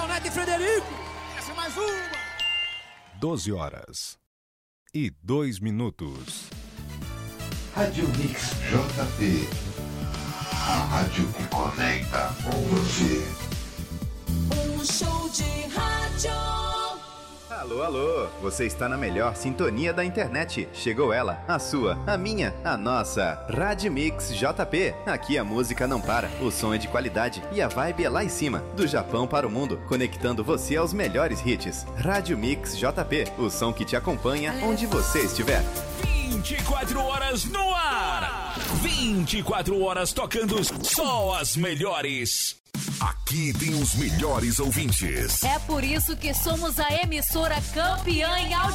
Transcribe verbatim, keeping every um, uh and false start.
Leonete e Frederico. Essa é mais uma. doze horas e dois minutos. Rádio Mix J P. A rádio que conecta com você. Um show de rádio. Alô, alô, você está na melhor sintonia da internet. Chegou ela, a sua, a minha, a nossa Rádio Mix J P. Aqui a música não para, o som é de qualidade e a vibe é lá em cima, do Japão para o mundo, conectando você aos melhores hits. Rádio Mix J P, o som que te acompanha onde você estiver. vinte e quatro horas no ar. vinte e quatro horas tocando só as melhores. Aqui tem os melhores ouvintes. É por isso que somos a emissora campeã em audiência.